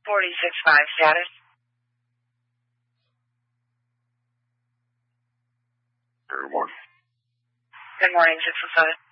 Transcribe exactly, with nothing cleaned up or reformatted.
forty-six five status. Good morning. Good morning, six oh five.